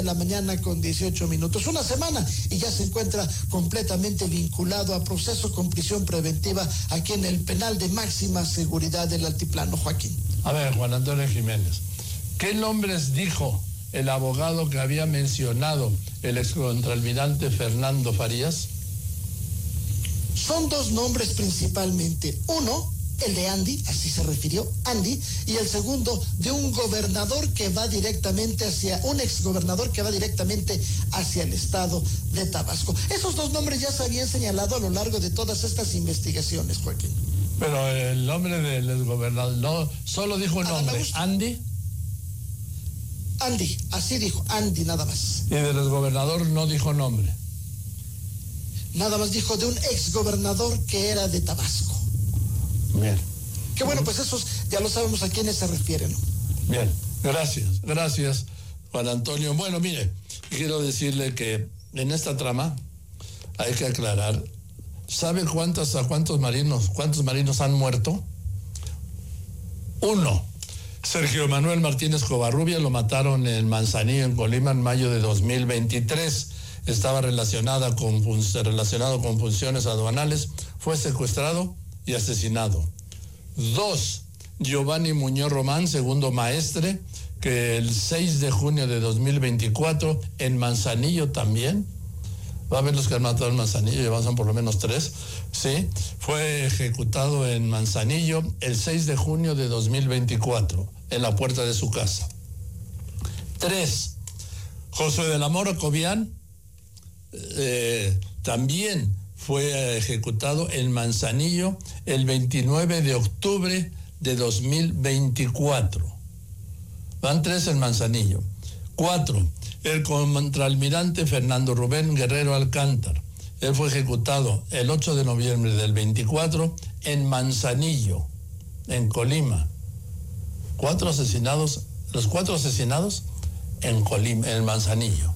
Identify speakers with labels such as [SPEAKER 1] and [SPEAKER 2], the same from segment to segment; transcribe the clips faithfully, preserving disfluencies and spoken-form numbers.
[SPEAKER 1] de la mañana con dieciocho minutos. Una semana y ya se encuentra completamente vinculado a proceso con prisión preventiva aquí en el penal de máxima seguridad del Altiplano. Joaquín.
[SPEAKER 2] A ver, Juan Antonio Jiménez, ¿qué nombres dijo el abogado que había mencionado el excontralmirante Fernando Farías?
[SPEAKER 1] Son dos nombres principalmente. Uno, el de Andy, así se refirió, Andy, y el segundo de un gobernador que va directamente hacia, un exgobernador que va directamente hacia el estado de Tabasco. Esos dos nombres ya se habían señalado a lo largo de todas estas investigaciones, Joaquín.
[SPEAKER 2] Pero el nombre del exgobernador, no, solo dijo un nombre, Andy.
[SPEAKER 1] Andy, así dijo, Andy nada más.
[SPEAKER 2] Y del exgobernador no dijo nombre.
[SPEAKER 1] Nada más dijo de un exgobernador que era de Tabasco.
[SPEAKER 2] Bien.
[SPEAKER 1] Que bueno, pues esos ya lo sabemos a quiénes se refieren, ¿no?
[SPEAKER 2] Bien, gracias, gracias, Juan Antonio. Bueno, mire, quiero decirle que en esta trama hay que aclarar, ¿sabe cuántos, a cuántos marinos, cuántos marinos han muerto? Uno. Sergio Manuel Martínez Covarrubia lo mataron en Manzanillo, en Colima, en mayo de dos mil veintitrés. Estaba relacionada con, relacionado con funciones aduanales, fue secuestrado y asesinado. Dos, Giovanni Muñoz Román, segundo maestre, que el seis de junio de dos mil veinticuatro, en Manzanillo también, va a ver los que han matado en Manzanillo, ya son por lo menos tres, sí, fue ejecutado en Manzanillo el seis de junio de dos mil veinticuatro, en la puerta de su casa. Tres, José de la Mora Cobian, eh, también fue ejecutado en Manzanillo el veintinueve de octubre de dos mil veinticuatro. Van tres en Manzanillo. Cuatro, el contraalmirante Fernando Rubén Guerrero Alcántar. Él fue ejecutado el ocho de noviembre del veinticuatro en Manzanillo, en Colima. Cuatro asesinados, los cuatro asesinados en Colima, en Manzanillo.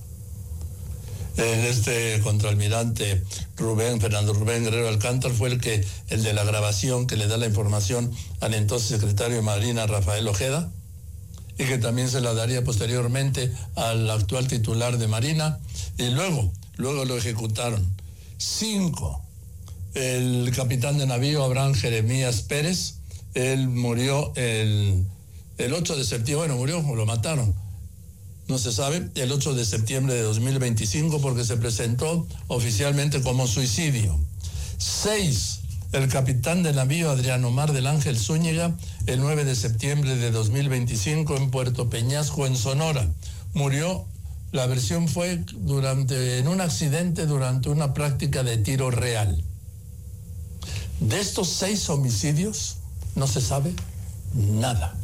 [SPEAKER 2] Este contraalmirante Rubén, Fernando Rubén Guerrero Alcántar fue el que, el de la grabación que le da la información al entonces secretario de Marina, Rafael Ojeda, y que también se la daría posteriormente al actual titular de Marina, y luego, luego lo ejecutaron. Cinco, el capitán de navío Abraham Jeremías Pérez, él murió el, el ocho de septiembre, bueno, murió o lo mataron, no se sabe, el ocho de septiembre de dos mil veinticinco, porque se presentó oficialmente como suicidio. Seis, el capitán de navío Adrián Omar del Ángel Zúñiga, el nueve de septiembre de dos mil veinticinco en Puerto Peñasco, en Sonora. Murió, la versión fue durante, en un accidente durante una práctica de tiro real. De estos seis homicidios no se sabe nada.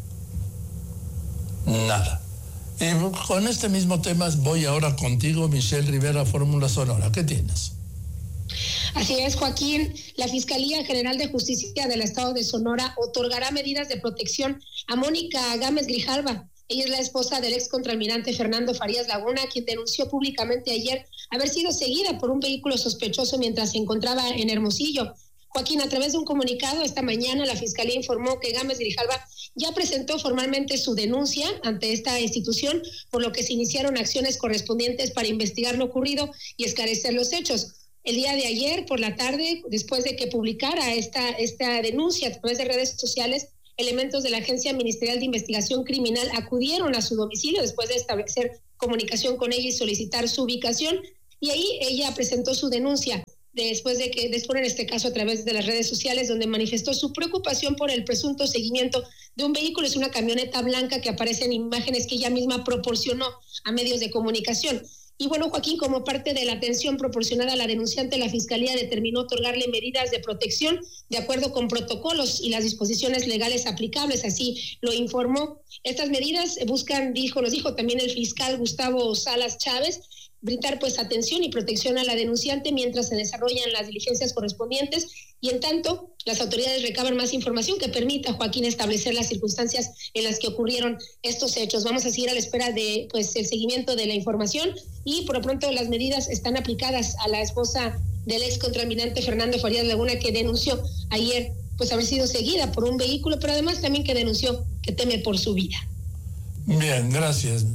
[SPEAKER 2] Nada. Y con este mismo tema voy ahora contigo, Michelle Rivera, Fórmula Sonora. ¿Qué tienes?
[SPEAKER 3] Así es, Joaquín. La Fiscalía General de Justicia del Estado de Sonora otorgará medidas de protección a Mónica Gámez Grijalva. Ella es la esposa del ex contraalmirante Fernando Farías Laguna, quien denunció públicamente ayer haber sido seguida por un vehículo sospechoso mientras se encontraba en Hermosillo. Joaquín, a través de un comunicado esta mañana, la Fiscalía informó que Gámez Grijalva ya presentó formalmente su denuncia ante esta institución, por lo que se iniciaron acciones correspondientes para investigar lo ocurrido y esclarecer los hechos. El día de ayer, por la tarde, después de que publicara esta, esta denuncia a través de redes sociales, elementos de la Agencia Ministerial de Investigación Criminal acudieron a su domicilio después de establecer comunicación con ella y solicitar su ubicación, y ahí ella presentó su denuncia. Después de que, después en este caso a través de las redes sociales, donde manifestó su preocupación por el presunto seguimiento de un vehículo, es una camioneta blanca que aparece en imágenes que ella misma proporcionó a medios de comunicación. Y bueno, Joaquín, como parte de la atención proporcionada a la denunciante, la Fiscalía determinó otorgarle medidas de protección de acuerdo con protocolos y las disposiciones legales aplicables, así lo informó. Estas medidas buscan, dijo, nos dijo también el fiscal Gustavo Salas Chávez, brindar pues atención y protección a la denunciante mientras se desarrollan las diligencias correspondientes, y en tanto las autoridades recaban más información que permita, Joaquín, establecer las circunstancias en las que ocurrieron estos hechos. Vamos a seguir a la espera de pues el seguimiento de la información, y por lo pronto las medidas están aplicadas a la esposa del ex contraalmirante Fernando Farías Laguna, que denunció ayer pues haber sido seguida por un vehículo, pero además también que denunció que teme por su vida.
[SPEAKER 2] Bien, gracias,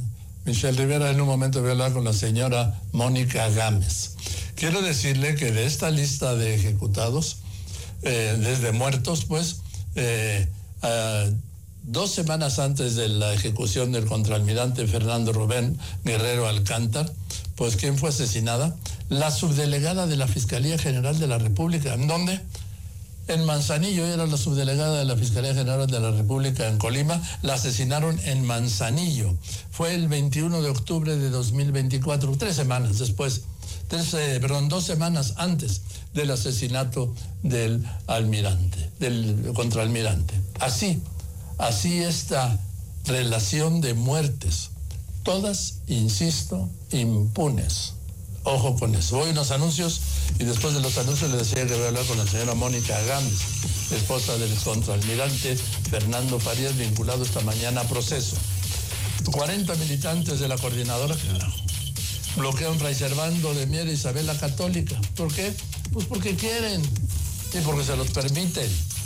[SPEAKER 2] Michelle Rivera, en un momento voy a hablar con la señora Mónica Gámez. Quiero decirle que de esta lista de ejecutados, eh, desde muertos, pues, eh, uh, dos semanas antes de la ejecución del contraalmirante Fernando Rubén Guerrero Alcántar, pues, ¿quién fue asesinada? La subdelegada de la Fiscalía General de la República. ¿En dónde? En Manzanillo. Era la subdelegada de la Fiscalía General de la República en Colima. La asesinaron en Manzanillo. Fue el veintiuno de octubre de dos mil veinticuatro, tres semanas después, tres, eh, perdón, dos semanas antes del asesinato del almirante, del contraalmirante. Así, así esta relación de muertes, todas, insisto, impunes. Ojo con eso. Voy a unos anuncios y después de los anuncios les decía que voy a hablar con la señora Mónica Gámez, esposa del contraalmirante Fernando Farías, vinculado esta mañana a proceso. cuarenta militantes de la coordinadora bloquean Fray Servando de Mier e Isabel la Católica. ¿Por qué? Pues porque quieren y porque se los permiten.